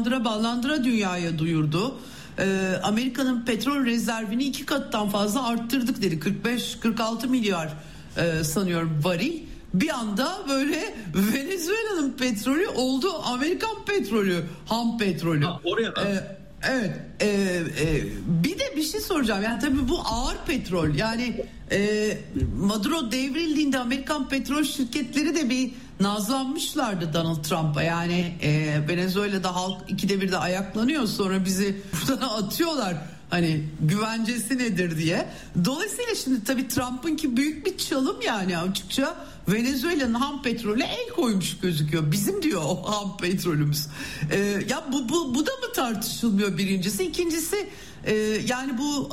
ballandıra dünyaya duyurdu. Amerika'nın petrol rezervini 2 kattan fazla arttırdık dedi. 45-46 milyar sanıyorum varil. Bir anda böyle Venezuela'nın petrolü oldu Amerikan petrolü, ham petrolü. Oraya da. Evet. Bir de bir şey soracağım. Yani tabii bu ağır petrol. Yani Maduro devrildiğinde Amerikan petrol şirketleri de bir nazlanmışlardı Donald Trump'a. Yani Venezuela'da halk 2'de 1'de ayaklanıyor, sonra bizi buradan atıyorlar. Hani güvencesi nedir diye. Dolayısıyla şimdi tabii Trump'ınki büyük bir çalım yani, açıkça Venezuela'nın ham petrolüne el koymuş gözüküyor. Bizim diyor o ham petrolümüz. Ya bu da mı tartışılmıyor birincisi? İkincisi yani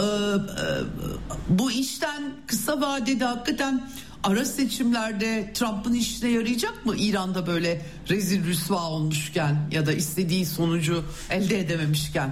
bu işten kısa vadede hakikaten ara seçimlerde Trump'ın işine yarayacak mı? İran'da böyle rezil rüsva olmuşken ya da istediği sonucu elde edememişken.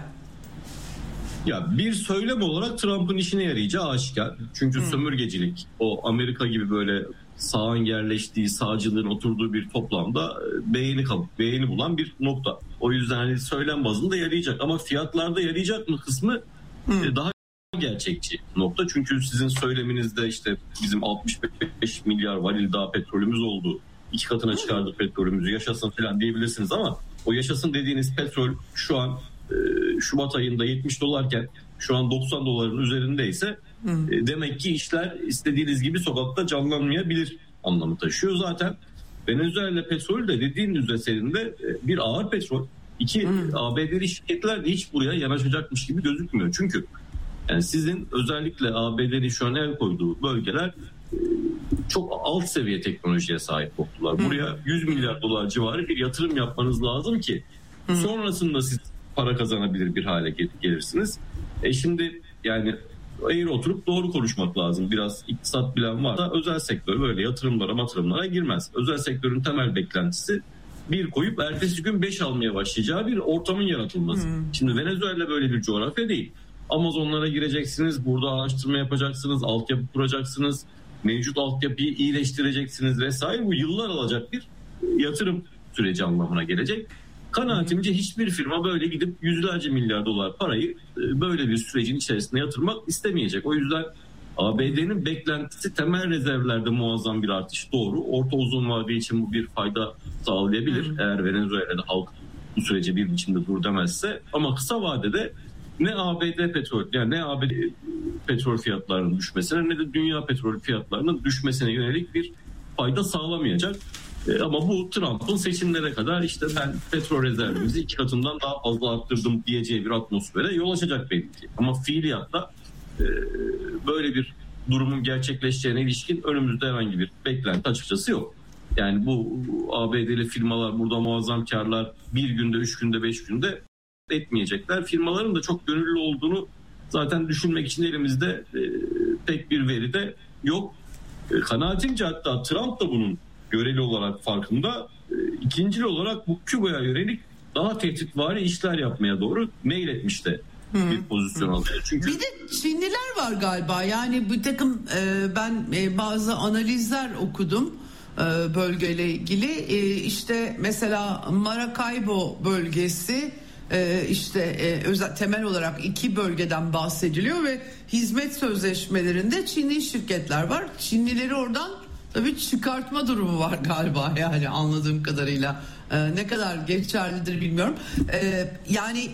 Ya bir söylem olarak Trump'ın işine yarayacağı aşikar. Çünkü sömürgecilik, o Amerika gibi böyle sağın yerleştiği, sağcılığın oturduğu bir toplamda beğeni bulan bir nokta. O yüzden hani söylem bazında yarayacak, ama fiyatlarda yarayacak mı kısmı daha gerçekçi nokta. Çünkü sizin söyleminizde işte bizim 65 milyar varil daha petrolümüz oldu, 2 katına çıkardık petrolümüzü, yaşasın falan diyebilirsiniz, ama o yaşasın dediğiniz petrol şu an Şubat ayında 70 dolarken şu an 90 doların üzerindeyse demek ki işler istediğiniz gibi sokakta canlanmayabilir anlamı taşıyor. Zaten Venezuela petrolü de dediğiniz üzerinde bir ağır petrol. ABD'li şirketler de hiç buraya yanaşacakmış gibi gözükmüyor. Çünkü yani sizin özellikle ABD'nin şu an el koyduğu bölgeler çok alt seviye teknolojiye sahip oldular. Buraya 100 milyar dolar civarı bir yatırım yapmanız lazım ki sonrasında siz para kazanabilir bir hale gelirsiniz. Şimdi yani eğri oturup doğru konuşmak lazım. Biraz iktisat bilen varsa özel sektör böyle yatırımlara girmez. Özel sektörün temel beklentisi bir koyup ertesi gün 5 almaya başlayacağı bir ortamın yaratılması. Şimdi Venezuela böyle bir coğrafya değil. Amazonlara gireceksiniz, burada araştırma yapacaksınız, altyapı kuracaksınız, mevcut altyapıyı iyileştireceksiniz vesaire. Bu yıllar alacak bir yatırım süreci anlamına gelecek. Kanaatimce hiçbir firma böyle gidip yüzlerce milyar dolar parayı böyle bir sürecin içerisinde yatırmak istemeyecek. O yüzden ABD'nin beklentisi temel rezervlerde muazzam bir artış, doğru. Orta uzun vade için bu bir fayda sağlayabilir eğer Venezuela'da halk bu sürece bir biçimde dur demezse. Ama kısa vadede ne ABD petrol, yani ne ABD petrol fiyatlarının düşmesine ne de dünya petrol fiyatlarının düşmesine yönelik bir fayda sağlamayacak. Ama bu Trump'ın seçimlere kadar işte ben petrol rezervimizi 2 katından daha fazla arttırdım diyeceği bir atmosfere yol açacak belli ki. Ama fiiliyatta böyle bir durumun gerçekleşeceğine ilişkin önümüzde herhangi bir beklenti açıkçası yok. Yani bu ABD'li firmalar burada muazzam karlar bir günde, 3 günde, 5 günde etmeyecekler. Firmaların da çok gönüllü olduğunu zaten düşünmek için elimizde pek bir veri de yok. Kanaatimce hatta Trump da bunun göreli olarak farkında. İkincil olarak bu Küba'ya yönelik daha tehditvari işler yapmaya doğru meyletmiş de bir pozisyon alıyor. Çünkü bir de Çinliler var galiba. Yani bir takım ben bazı analizler okudum bölgeyle ilgili. İşte mesela Maracaibo bölgesi özel temel olarak 2 bölgeden bahsediliyor ve hizmet sözleşmelerinde Çinli şirketler var. Çinlileri oradan tabii çıkartma durumu var galiba, yani anladığım kadarıyla. Ne kadar geçerlidir bilmiyorum. Yani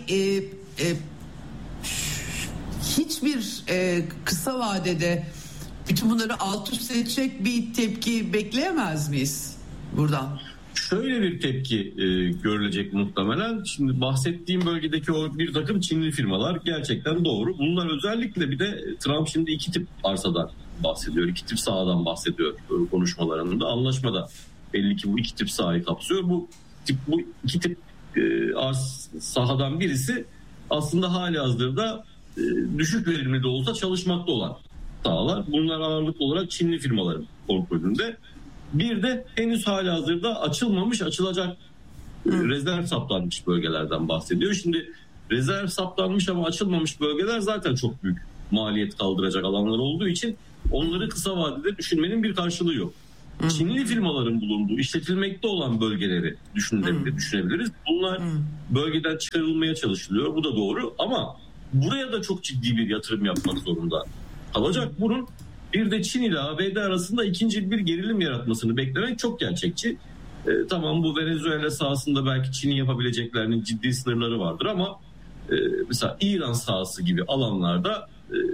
hiçbir kısa vadede bütün bunları alt üst edecek bir tepki bekleyemez miyiz buradan? Şöyle bir tepki görülecek muhtemelen. Şimdi bahsettiğim bölgedeki o bir takım Çinli firmalar gerçekten doğru. Bunlar özellikle, bir de Trump şimdi 2 tip arsadan bahsediyor, 2 tip sahadan bahsediyor konuşmalarında. Anlaşmada belli ki bu 2 tip sahayı kapsıyor. Bu 2 tip sahadan birisi aslında halihazırda düşük verimli de olsa çalışmakta olan sahalar. Bunlar ağırlıklı olarak Çinli firmaların kontrolünde. Bir de henüz halihazırda açılmamış, açılacak rezerv saptanmış bölgelerden bahsediyor. Şimdi rezerv saptanmış ama açılmamış bölgeler zaten çok büyük maliyet kaldıracak alanlar olduğu için onları kısa vadede düşünmenin bir karşılığı yok. Çinli firmaların bulunduğu, işletilmekte olan bölgeleri düşünebiliriz. Bunlar bölgeden çıkarılmaya çalışılıyor. Bu da doğru ama buraya da çok ciddi bir yatırım yapmak zorunda kalacak. Bunun bir de Çin ile ABD arasında ikinci bir gerilim yaratmasını beklemek çok gerçekçi. Tamam, bu Venezuela sahasında belki Çin'in yapabileceklerinin ciddi sınırları vardır ama mesela İran sahası gibi alanlarda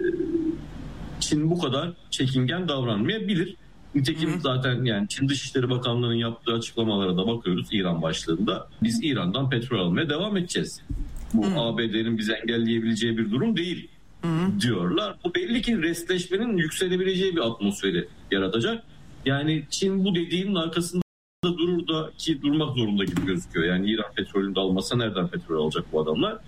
Çin bu kadar çekingen davranmayabilir. Nitekim zaten yani Çin Dışişleri Bakanlığı'nın yaptığı açıklamalara da bakıyoruz İran başlığında. Biz İran'dan petrol almaya devam edeceğiz. Bu ABD'nin bizi engelleyebileceği bir durum değil diyorlar. Bu belli ki restleşmenin yükselebileceği bir atmosferi yaratacak. Yani Çin bu dediğinin arkasında durur da ki durmak zorunda gibi gözüküyor. Yani İran petrolünü de almasa nereden petrol alacak bu adamlar?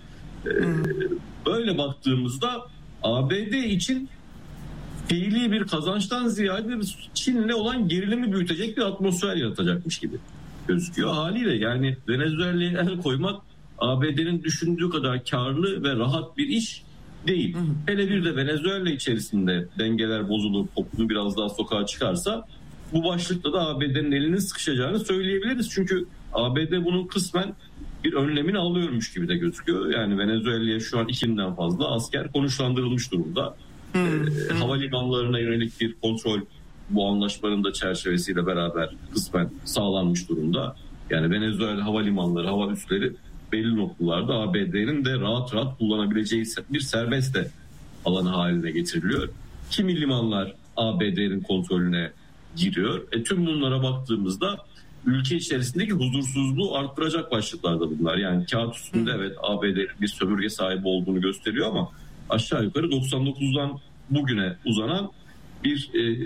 Böyle baktığımızda ABD için fiili bir kazançtan ziyade Çin'le olan gerilimi büyütecek bir atmosfer yaratacakmış gibi gözüküyor. Haliyle yani Venezuela'ya el koymak ABD'nin düşündüğü kadar karlı ve rahat bir iş değil. Hele bir de Venezuela içerisinde dengeler bozulup toplum biraz daha sokağa çıkarsa bu başlıkta da ABD'nin elinin sıkışacağını söyleyebiliriz. Çünkü ABD bunun kısmen bir önlemini alıyormuş gibi de gözüküyor. Yani Venezuela'ya şu an 2000'den fazla asker konuşlandırılmış durumda. Havalimanlarına yönelik bir kontrol bu anlaşmanın da çerçevesiyle beraber kısmen sağlanmış durumda. Yani Venezuela havalimanları, hava üsleri belli noktalarda ABD'nin de rahat rahat kullanabileceği bir serbest de alanı haline getiriliyor. Kimi limanlar ABD'nin kontrolüne giriyor. Tüm bunlara baktığımızda ülke içerisindeki huzursuzluğu arttıracak başlıklarda bunlar. Yani kağıt üstünde evet ABD'nin bir sömürge sahibi olduğunu gösteriyor ama aşağı yukarı 99'dan bugüne uzanan bir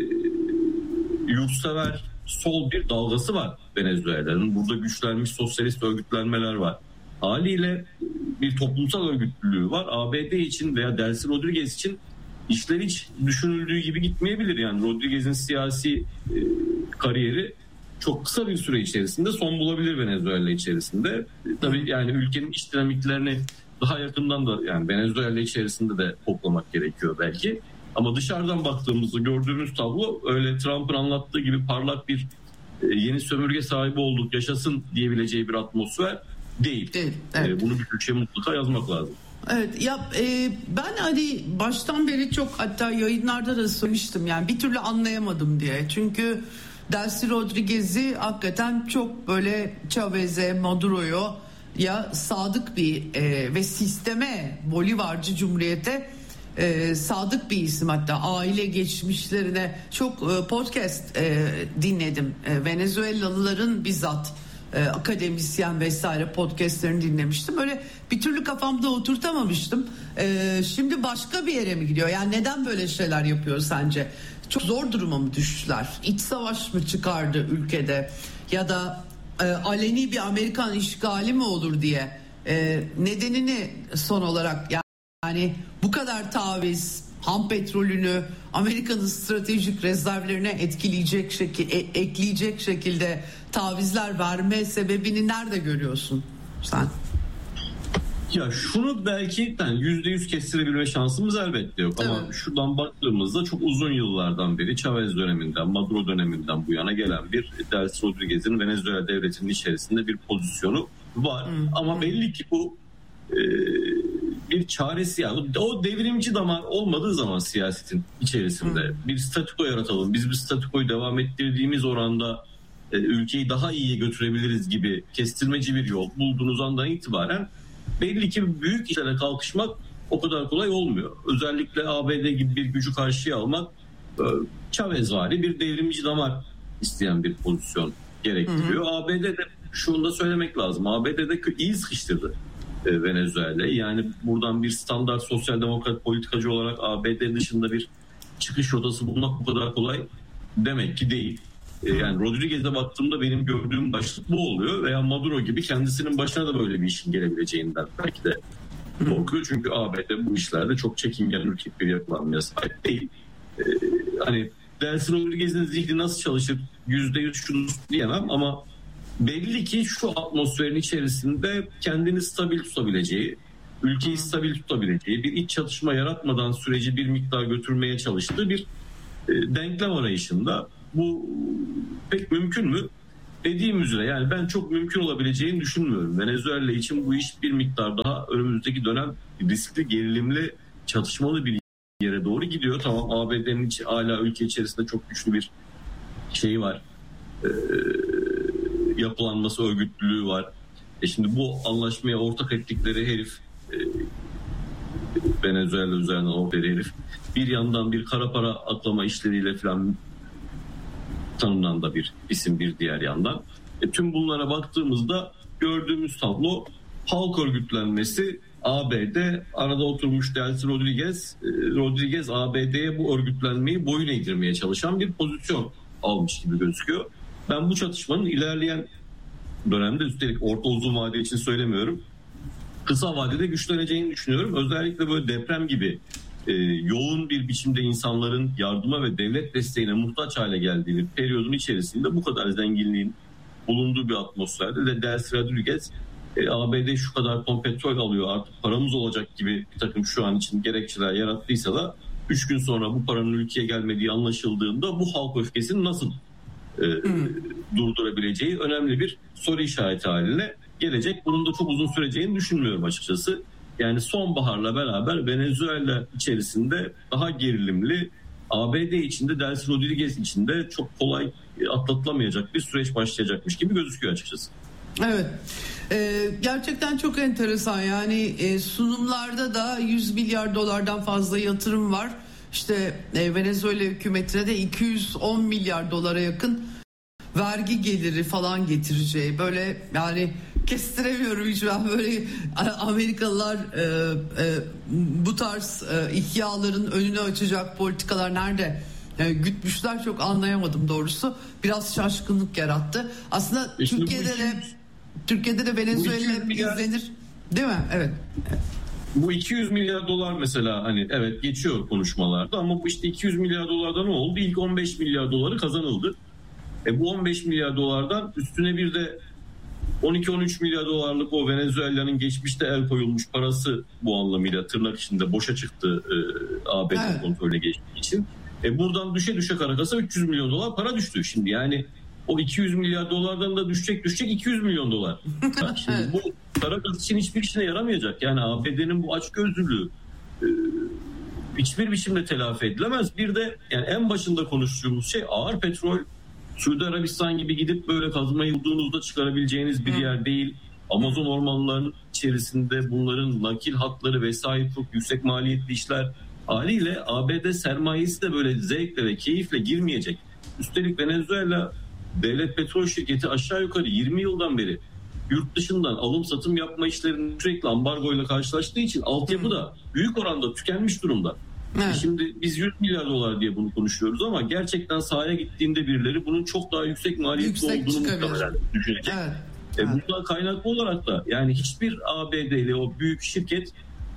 yurtsever sol bir dalgası var Venezuela'nın. Burada güçlenmiş sosyalist örgütlenmeler var. Haliyle bir toplumsal örgütlülüğü var. ABD için veya Delcy Rodriguez için işler hiç düşünüldüğü gibi gitmeyebilir. Yani Rodriguez'in siyasi kariyeri çok kısa bir süre içerisinde son bulabilir Venezuela içerisinde. Tabii yani ülkenin iç dinamiklerini daha yakından da yani Venezuela içerisinde de toplamak gerekiyor belki. Ama dışarıdan baktığımızda gördüğümüz tablo öyle Trump'ın anlattığı gibi parlak bir yeni sömürge sahibi olduk yaşasın diyebileceği bir atmosfer değil. Evet. Bunu bir köşeye mutlaka yazmak lazım. Evet ya ben hani baştan beri çok hatta yayınlarda da söylemiştim yani bir türlü anlayamadım diye. Çünkü Delcy Rodriguez'i hakikaten çok böyle Chavez'e, Maduro'ya ya sadık bir ve sisteme, Bolivarcı Cumhuriyete sadık bir isim, hatta aile geçmişlerine çok podcast dinledim. Venezuelalıların bizzat akademisyen vesaire podcastlerini dinlemiştim. Böyle bir türlü kafamda oturtamamıştım. Şimdi başka bir yere mi gidiyor? Yani neden böyle şeyler yapıyor sence? Çok zor duruma mı düştüler? İç savaş mı çıkardı ülkede? Ya da aleni bir Amerikan işgali mi olur diye nedenini son olarak yani bu kadar taviz, ham petrolünü Amerika'nın stratejik rezervlerine ekleyecek şekilde tavizler verme sebebini nerede görüyorsun sen? Ya şunu belki yani %100 kestirebilme şansımız elbette yok. Evet. Ama şuradan baktığımızda çok uzun yıllardan beri Chavez döneminden, Maduro döneminden bu yana gelen bir Delcy Rodriguez'in Venezuela devletinin içerisinde bir pozisyonu var. Ama belli ki bu bir çaresi, yani o devrimci damar olmadığı zaman siyasetin içerisinde bir statüko yaratalım, biz bir statükoyu devam ettirdiğimiz oranda ülkeyi daha iyiye götürebiliriz gibi kestirmeci bir yol bulduğunuz andan itibaren belli ki büyük işlere kalkışmak o kadar kolay olmuyor. Özellikle ABD gibi bir gücü karşıya almak Chavezvari bir devrimci damar isteyen bir pozisyon gerektiriyor. ABD'de şunu da söylemek lazım. ABD'de iyi sıkıştırdı Venezuela'yı. Yani buradan bir standart sosyal demokrat politikacı olarak ABD dışında bir çıkış rotası bulmak bu kadar kolay demek ki değil. Yani Rodriguez'e baktığımda benim gördüğüm başlık bu oluyor veya Maduro gibi kendisinin başına da böyle bir işin gelebileceğinden belki de korkuyor. Çünkü ABD bu işlerde çok çekingen, ürkek bir yapılanmaya sahip değil. Hani Delcy Rodriguez'in zihni nasıl çalışır %100 şunu diyemem ama belli ki şu atmosferin içerisinde kendini stabil tutabileceği, ülkeyi stabil tutabileceği, bir iç çatışma yaratmadan süreci bir miktar götürmeye çalıştığı bir denklem arayışında. bu pek mümkün mü? Dediğim üzere yani ben çok mümkün olabileceğini düşünmüyorum. Venezuela için bu iş bir miktar daha önümüzdeki dönem riskli, gerilimli, çatışmalı bir yere doğru gidiyor. Tamam, ABD'nin hala ülke içerisinde çok güçlü bir şeyi var. Yapılanması, örgütlülüğü var. Şimdi bu anlaşmaya ortak ettikleri herif, Venezuela üzerinden ortak herif, bir yandan bir kara para aklama işleriyle falan tanınan da bir isim bir diğer yandan. Tüm bunlara baktığımızda gördüğümüz tablo halk örgütlenmesi, ABD arada oturmuş Delcy Rodriguez ABD'ye bu örgütlenmeyi boyun eğdirmeye çalışan bir pozisyon almış gibi gözüküyor. Ben bu çatışmanın ilerleyen dönemde, üstelik orta uzun vade için söylemiyorum, kısa vadede güçleneceğini düşünüyorum. Özellikle böyle deprem gibi yoğun bir biçimde insanların yardıma ve devlet desteğine muhtaç hale geldiği bir periyodun içerisinde bu kadar zenginliğin bulunduğu bir atmosferde de Delcy Rodriguez ABD şu kadar ton petrol alıyor, artık paramız olacak gibi bir takım şu an için gerekçeler yarattıysa da 3 gün sonra bu paranın ülkeye gelmediği anlaşıldığında bu halk öfkesini nasıl durdurabileceği önemli bir soru işareti haline gelecek. Bunun da çok uzun süreceğini düşünmüyorum açıkçası. Yani sonbaharla beraber Venezuela içerisinde daha gerilimli, ABD içinde, Delcy Rodriguez içinde çok kolay atlatılamayacak bir süreç başlayacakmış gibi gözüküyor açıkçası. Evet. Gerçekten çok enteresan. Yani sunumlarda da 100 milyar dolardan fazla yatırım var. İşte Venezuela hükümetine de 210 milyar dolara yakın vergi geliri falan getireceği, böyle yani kestiremiyorum hiç ben, böyle Amerikalılar bu tarz ihyaların önünü açacak politikalar nerede gütmüşler, çok anlayamadım doğrusu. Biraz şaşkınlık yarattı. Aslında Türkiye'de de Venezuela izlenir değil mi? Evet. Bu 200 milyar dolar mesela, hani evet geçiyor konuşmalarda ama bu işte 200 milyar dolarda ne oldu? İlk 15 milyar doları kazanıldı. Bu 15 milyar dolardan üstüne bir de 12-13 milyar dolarlık o Venezuela'nın geçmişte el koyulmuş parası bu anlamıyla tırnak içinde boşa çıktı ABD kontrolüne geçtiği için. Buradan düşe Karakas'a 300 milyon dolar para düştü şimdi. Yani o 200 milyar dolardan da düşecek 200 milyon dolar. Şimdi bu Karakas için hiçbir işine yaramayacak. Yani ABD'nin bu açgözlülüğü hiçbir biçimde telafi edilemez. Bir de yani en başında konuştuğumuz şey ağır petrol. Suudi Arabistan gibi gidip böyle kazmayı bulduğunuzda çıkarabileceğiniz bir yer değil. Amazon ormanlarının içerisinde bunların nakil hatları vesaire çok yüksek maliyetli işler. Haliyle ABD sermayesi de böyle zevkle ve keyifle girmeyecek. Üstelik Venezuela devlet petrol şirketi aşağı yukarı 20 yıldan beri yurt dışından alım satım yapma işlerinin sürekli ambargoyla karşılaştığı için altyapı da büyük oranda tükenmiş durumda. Evet. Şimdi biz 100 milyar dolar diye bunu konuşuyoruz ama gerçekten sahaya gittiğinde birileri bunun çok daha yüksek maliyetli olduğunu muhtemelen düşünecek. Evet. Bundan kaynaklı olarak da yani hiçbir ABD'li o büyük şirket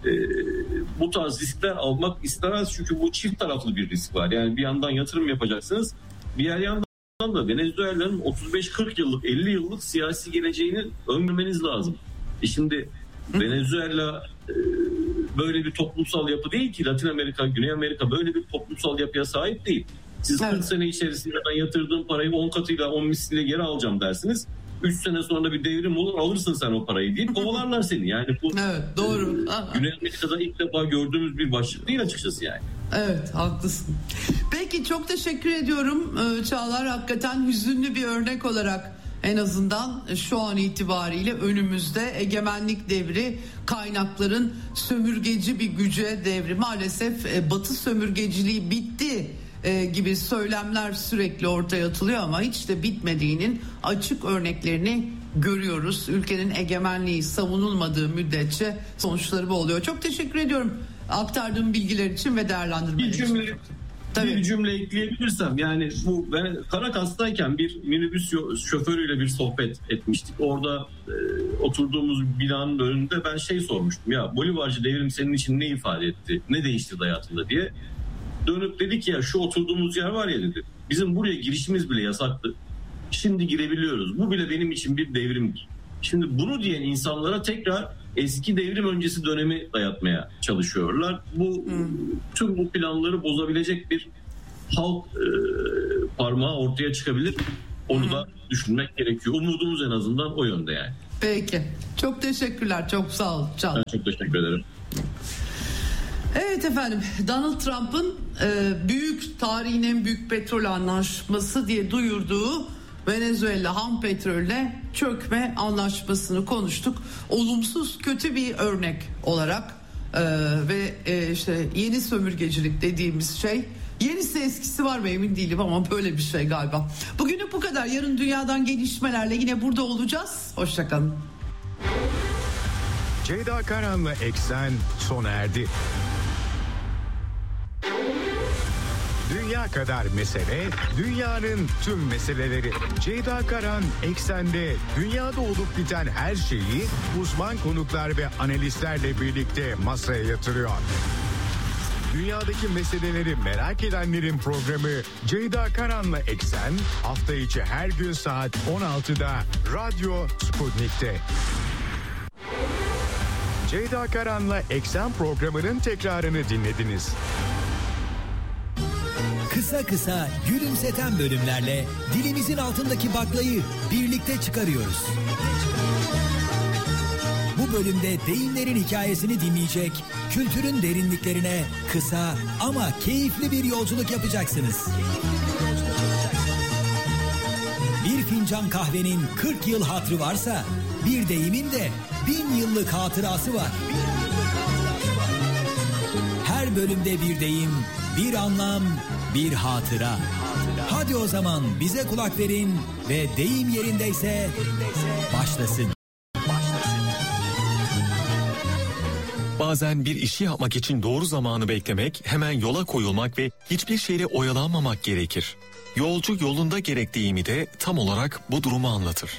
bu tarz riskler almak istemez, çünkü bu çift taraflı bir risk var. Yani bir yandan yatırım yapacaksınız, diğer yandan da Venezuela'nın 35-40 yıllık 50 yıllık siyasi geleceğini öngörmeniz lazım. Şimdi Venezuela böyle bir toplumsal yapı değil ki. Latin Amerika, Güney Amerika böyle bir toplumsal yapıya sahip değil. Siz 40 sene içerisinde ben yatırdığım parayı 10 katıyla 10 misliyle geri alacağım dersiniz. 3 sene sonra bir devrim olur, alırsın sen o parayı deyip kovalarlar seni. Yani bu evet, doğru. Güney Amerika'da ilk defa gördüğümüz bir başlık değil açıkçası yani. Evet, haklısın. Peki, çok teşekkür ediyorum Çağlar. Hakikaten hüzünlü bir örnek olarak en azından şu an itibariyle önümüzde egemenlik devri, kaynakların sömürgeci bir güce devri. Maalesef Batı sömürgeciliği bitti gibi söylemler sürekli ortaya atılıyor ama hiç de bitmediğinin açık örneklerini görüyoruz. Ülkenin egemenliği savunulmadığı müddetçe sonuçları bu oluyor. Çok teşekkür ediyorum aktardığım bilgiler için ve değerlendirmeler için. Bir cümle ekleyebilirsem, yani bu ben Karakas'tayken bir minibüs şoförüyle bir sohbet etmiştik. Orada oturduğumuz binanın önünde ben sormuştum, ya Bolivarcı devrim senin için ne ifade etti, ne değiştirdi hayatında diye. Dönüp dedi ki, ya şu oturduğumuz yer var ya dedi, bizim buraya girişimiz bile yasaktı, şimdi girebiliyoruz, bu bile benim için bir devrimdir. Şimdi bunu diyen insanlara tekrar eski devrim öncesi dönemi dayatmaya çalışıyorlar. Bu tüm bu planları bozabilecek bir halk parmağı ortaya çıkabilir. Onu da düşünmek gerekiyor. Umudumuz en azından o yönde yani. Peki. Çok teşekkürler. Çok sağ olun. Ben çok teşekkür ederim. Evet efendim, Donald Trump'ın büyük tarihin en büyük petrol anlaşması diye duyurduğu Venezuela ham petrolle çökme anlaşmasını konuştuk. Olumsuz, kötü bir örnek olarak ve işte yeni sömürgecilik dediğimiz şey, yenisi eskisi var mı emin değilim ama böyle bir şey galiba. Bugünlük bu kadar. Yarın dünyadan gelişmelerle yine burada olacağız. Hoşçakalın. Ceyda Karan'la Eksen sona erdi. Dünya kadar mesele, dünyanın tüm meseleleri. Ceyda Karan Eksen'de dünyada olup biten her şeyi uzman konuklar ve analistlerle birlikte masaya yatırıyor. Dünyadaki meseleleri merak edenlerin programı Ceyda Karan'la Eksen hafta içi her gün saat 16'da Radyo Sputnik'te. Ceyda Karan'la Eksen programının tekrarını dinlediniz. Kısa kısa gülümseten bölümlerle dilimizin altındaki baklayı birlikte çıkarıyoruz. Bu bölümde deyimlerin hikayesini dinleyecek, kültürün derinliklerine kısa ama keyifli bir yolculuk yapacaksınız. Bir fincan kahvenin 40 yıl hatırı varsa, bir deyimin de 1000 yıllık hatırası var. Her bölümde bir deyim, bir anlam, bir hatıra. Hadi o zaman bize kulak verin ve deyim yerindeyse başlasın. Bazen bir işi yapmak için doğru zamanı beklemek, hemen yola koyulmak ve hiçbir şeyle oyalanmamak gerekir. Yolcu yolunda gerek deyimi de tam olarak bu durumu anlatır.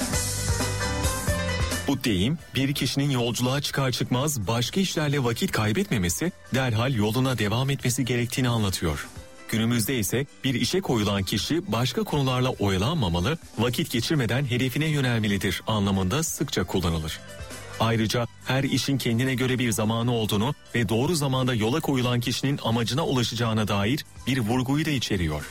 Bu deyim, bir kişinin yolculuğa çıkar çıkmaz başka işlerle vakit kaybetmemesi, derhal yoluna devam etmesi gerektiğini anlatıyor. Günümüzde ise bir işe koyulan kişi başka konularla oyalanmamalı, vakit geçirmeden hedefine yönelmelidir anlamında sıkça kullanılır. Ayrıca her işin kendine göre bir zamanı olduğunu ve doğru zamanda yola koyulan kişinin amacına ulaşacağına dair bir vurguyu da içeriyor.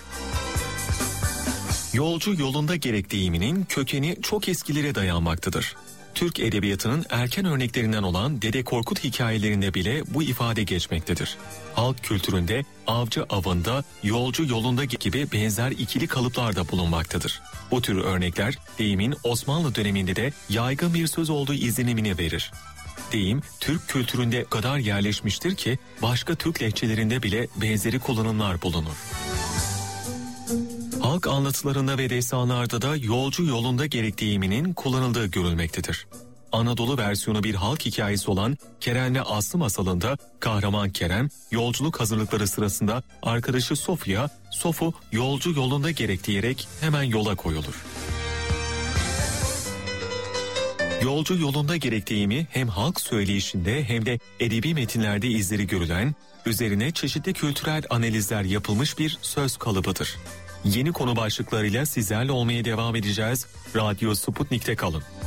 Yolcu yolunda gerek deyiminin kökeni çok eskilere dayanmaktadır. Türk edebiyatının erken örneklerinden olan Dede Korkut hikayelerinde bile bu ifade geçmektedir. Halk kültüründe avcı avında, yolcu yolunda gibi benzer ikili kalıplar da bulunmaktadır. Bu tür örnekler deyimin Osmanlı döneminde de yaygın bir söz olduğu izlenimini verir. Deyim Türk kültüründe o kadar yerleşmiştir ki başka Türk lehçelerinde bile benzeri kullanımlar bulunur. Halk anlatılarında ve destanlarda da yolcu yolunda gerek deyiminin kullanıldığı görülmektedir. Anadolu versiyonu bir halk hikayesi olan Kerem ve Aslı masalında kahraman Kerem yolculuk hazırlıkları sırasında arkadaşı Sofya, Sofu yolcu yolunda gerek diyerek hemen yola koyulur. Yolcu yolunda gerek deyimi hem halk söyleyişinde hem de edebi metinlerde izleri görülen, üzerine çeşitli kültürel analizler yapılmış bir söz kalıbıdır. Yeni konu başlıklarıyla sizlerle olmaya devam edeceğiz. Radyo Sputnik'te kalın.